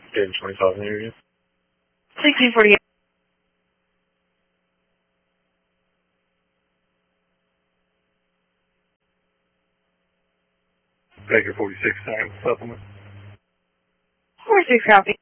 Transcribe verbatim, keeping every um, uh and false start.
Date twenty-five interview. sixteen forty-eight. Baker forty-six, time supplement. forty-six copy.